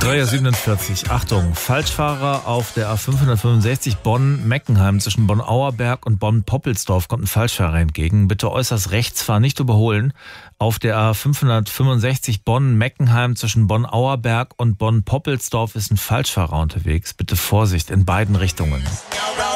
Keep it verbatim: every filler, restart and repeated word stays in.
drei Uhr siebenundvierzig. Achtung, Falschfahrer auf der A fünfhundertfünfundsechzig Bonn-Meckenheim zwischen Bonn-Auerberg und Bonn-Poppelsdorf kommt ein Falschfahrer entgegen. Bitte äußerst rechts fahren, nicht überholen. Auf der A fünfhundertfünfundsechzig Bonn-Meckenheim zwischen Bonn-Auerberg und Bonn-Poppelsdorf ist ein Falschfahrer unterwegs. Bitte Vorsicht in beiden Richtungen.